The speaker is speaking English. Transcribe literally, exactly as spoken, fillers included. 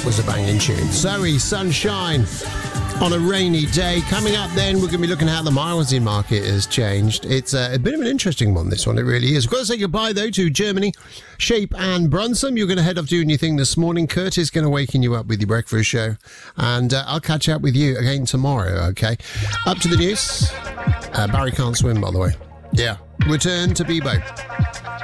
was a banging tune. Zoe, Sunshine on a rainy day. Coming up then, we're going to be looking at how the housing market has changed. It's uh, a bit of an interesting one, this one. It really is. We've got to say goodbye, though, to Germany, Shape and Brunson. You're going to head off doing your thing this morning. Kurt is going to waken you up with your breakfast show. And uh, I'll catch up with you again tomorrow, okay? Up to the news. Uh, Barry can't swim, by the way. Yeah. Return to Bebo.